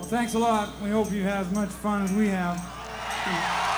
thanks a lot. We hope you have as much fun as we have.